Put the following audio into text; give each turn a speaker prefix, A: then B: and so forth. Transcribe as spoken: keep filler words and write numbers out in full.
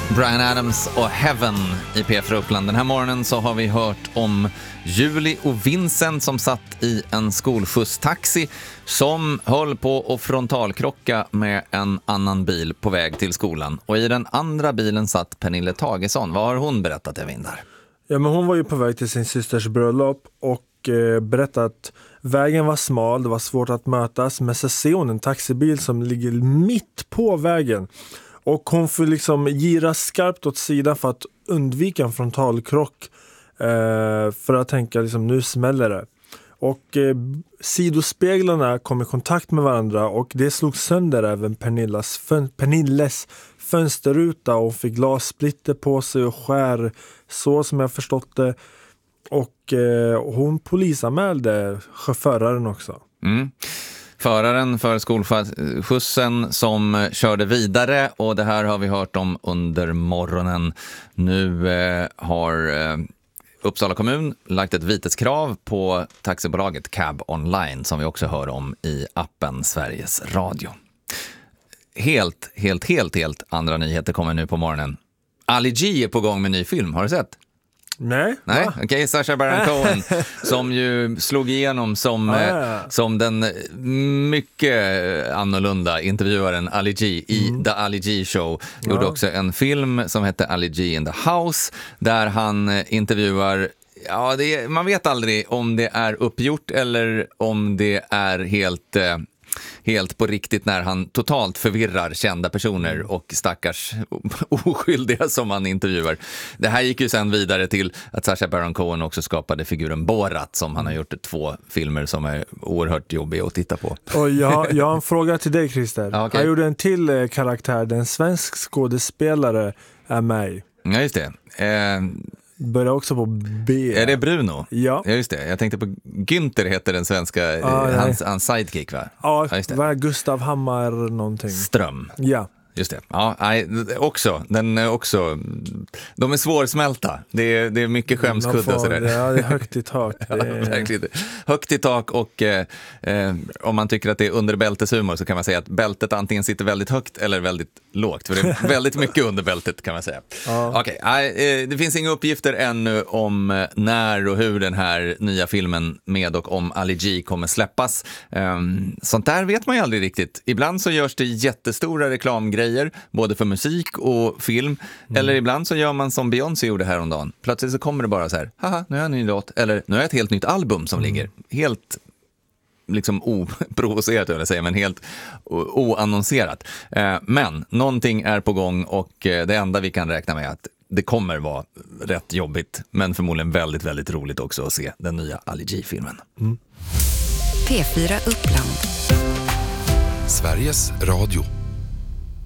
A: Bryan Adams och Heaven i P fyra Uppland. Den här morgonen så har vi hört om Julie och Vincent som satt i en skolskjutstaxi som höll på att frontalkrocka med en annan bil på väg till skolan. Och i den andra bilen satt Pernille Tagesson. Vad har hon berättat, Evindar?
B: Ja, men hon var ju på väg till sin systers bröllop och eh, berättade att vägen var smal, det var svårt att mötas. Men så ser hon en taxibil som ligger mitt på vägen. Och hon får liksom gira skarpt åt sidan för att undvika en frontalkrock. Eh, för att tänka liksom, nu smäller det. Och eh, sidospeglarna kom i kontakt med varandra och det slog sönder även Pernillas, fön- Pernilles fönsterruta och fick glassplitter på sig och skär, så som jag förstått det. Och eh, hon polisanmälde chauffören också.
A: Mm. Föraren för skolskjutsen som körde vidare, och det här har vi hört om under morgonen. Nu eh, har eh, Uppsala kommun lagt ett viteskrav på taxibolaget Cab Online som vi också hör om i appen Sveriges Radio. Helt, helt, helt, helt andra nyheter kommer nu på morgonen. Ali G är på gång med ny film, har du sett?
B: Nej.
A: Nej, okej. Okay. Sacha Baron Cohen som ju slog igenom som, ah, ja. som den mycket annorlunda intervjuaren Ali G i mm. The Ali G Show. Gjorde ja. också en film som hette Ali G in the House där han intervjuar, ja, det är, man vet aldrig om det är uppgjort eller om det är helt... Eh, helt på riktigt när han totalt förvirrar kända personer och stackars oskyldiga som han intervjuar. Det här gick ju sen vidare till att Sacha Baron Cohen också skapade figuren Borat som han har gjort två filmer som är oerhört jobbiga att titta på.
B: Och jag, jag har en fråga till dig, Christer. Ja, okay. Han gjorde en till eh, karaktär, den svensk skådespelare är med.
A: Ja, just det. Eh...
B: Börjar också på B.
A: Är det Bruno?
B: Ja.
A: Ja, just det. Jag tänkte på Günther heter den svenska, ah, hans, hans sidekick, va?
B: Ja, ja, just det. Var Gustav Hammar någonting.
A: Ström.
B: Ja.
A: Just det. Ja, nej, också. Den är också, de är svårsmälta. Det är, det är mycket skämskudda.
B: Får, det är högt i tak. Det är...
A: ja, verkligen. Högt i tak och eh, eh, om man tycker att det är underbälteshumor så kan man säga att bältet antingen sitter väldigt högt eller väldigt lågt. För det är väldigt mycket under bältet kan man säga. Ja. Okej, okay. Det finns inga uppgifter ännu om när och hur den här nya filmen med och om Ali G kommer släppas. Sånt där vet man ju aldrig riktigt. Ibland så görs det jättestora reklamgrejer både för musik och film. Mm. Eller ibland så gör man som Beyoncé gjorde häromdagen. Plötsligt så kommer det bara så här, haha, nu har jag en ny låt. Eller nu har jag ett helt nytt album som mm. ligger. Helt liksom oprovocerat, jag vill säga, men helt oannonserat. Men någonting är på gång och det enda vi kan räkna med är att det kommer vara rätt jobbigt, men förmodligen väldigt, väldigt roligt också att se den nya Ali G-filmen.
C: Mm. P fyra Uppland. Sveriges Radio.